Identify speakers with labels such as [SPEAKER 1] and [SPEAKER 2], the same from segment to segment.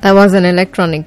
[SPEAKER 1] That was an electronic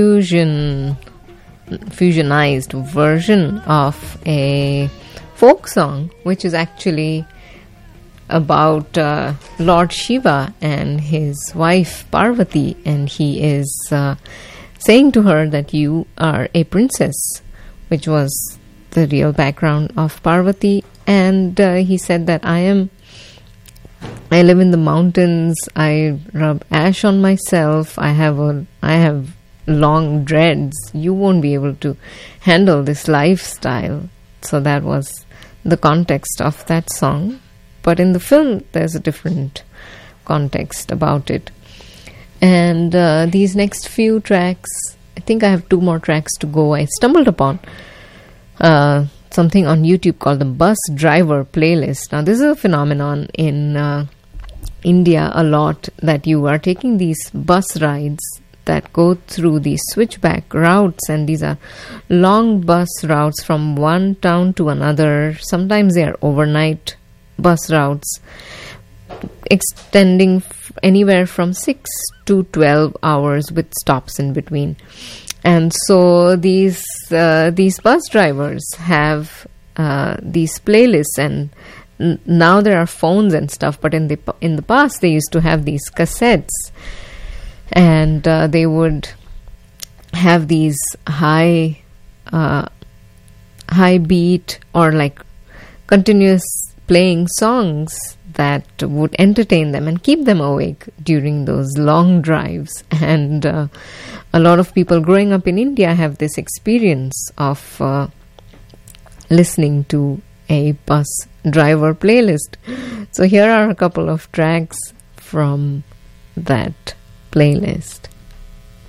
[SPEAKER 1] fusionized version of a folk song, which is actually about Lord Shiva and his wife Parvati, and he is saying to her that you are a princess, which was the real background of Parvati. And he said that I live in the mountains, I rub ash on myself, I have long dreads, you won't be able to handle this lifestyle. So that was the context of that song. But in the film, there's a different context about it. And these next few tracks, I think I have 2 more tracks to go. I stumbled upon something on YouTube called the Bus Driver Playlist. Now, this is a phenomenon in India a lot, that you are taking these bus rides that go through these switchback routes, and these are long bus routes from one town to another. Sometimes they are overnight bus routes extending anywhere from 6 to 12 hours with stops in between. And so these bus drivers have these playlists, and now there are phones and stuff, but in the past they used to have these cassettes, and they would have these high beat or like continuous playing songs that would entertain them and keep them awake during those long drives. And a lot of people growing up in India have this experience of listening to a bus driver playlist. So here are a couple of tracks from that playlist.